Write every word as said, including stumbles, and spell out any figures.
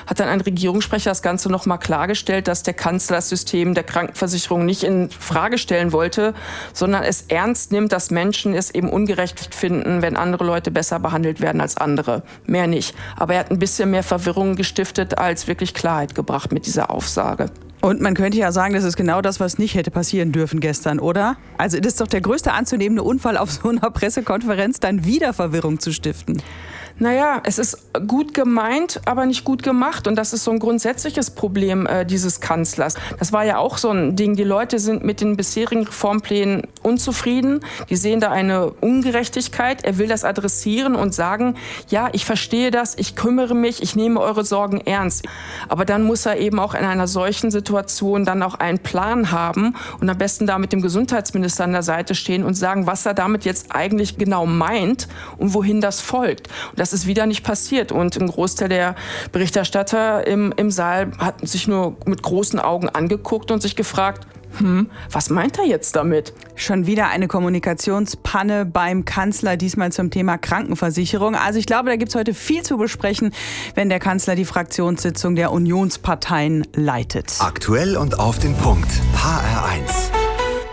hat dann ein Regierungssprecher das Ganze noch mal klargestellt, dass der Kanzler das System der Krankenversicherung nicht in Frage stellen wollte, sondern es ernst nimmt, dass Menschen es eben ungerecht finden, wenn andere Leute besser behandelt werden als andere. Mehr nicht. Aber er hat ein bisschen mehr Verwirrung gestiftet, als wirklich Klarheit gebracht mit dieser Aussage. Und man könnte ja sagen, das ist genau das, was nicht hätte passieren dürfen gestern, oder? Also das ist doch der größte anzunehmende Unfall auf so einer Pressekonferenz, dann wieder Verwirrung zu stiften. Naja, es ist gut gemeint, aber nicht gut gemacht. Und das ist so ein grundsätzliches Problem äh, dieses Kanzlers. Das war ja auch so ein Ding. Die Leute sind mit den bisherigen Reformplänen unzufrieden. Die sehen da eine Ungerechtigkeit. Er will das adressieren und sagen, ja, ich verstehe das, ich kümmere mich, ich nehme eure Sorgen ernst. Aber dann muss er eben auch in einer solchen Situation dann auch einen Plan haben und am besten da mit dem Gesundheitsminister an der Seite stehen und sagen, was er damit jetzt eigentlich genau meint und wohin das folgt. Und das ist wieder nicht passiert. Und ein Großteil der Berichterstatter im, im Saal hat sich nur mit großen Augen angeguckt und sich gefragt, hm, was meint er jetzt damit? Schon wieder eine Kommunikationspanne beim Kanzler, diesmal zum Thema Krankenversicherung. Also ich glaube, da gibt es heute viel zu besprechen, wenn der Kanzler die Fraktionssitzung der Unionsparteien leitet. Aktuell und auf den Punkt. H R eins.